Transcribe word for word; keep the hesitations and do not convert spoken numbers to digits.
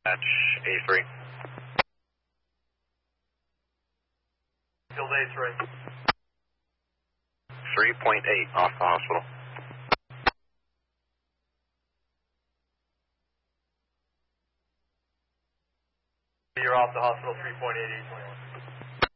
Match A three. Field A three. three point eight off the hospital. You're off the hospital, three point eight, eight twenty-one.